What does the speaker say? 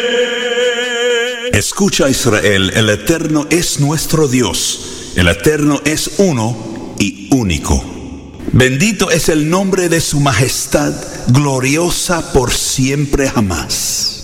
Escucha, Israel, el Eterno es nuestro Dios. El Eterno es uno y único. Bendito es el nombre de su majestad, gloriosa por siempre jamás.